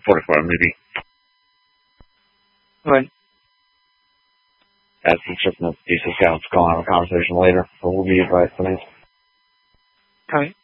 45 maybe. Right. That's just a decent scouts. Go on, have a conversation later. But we'll be advised tonight. Right.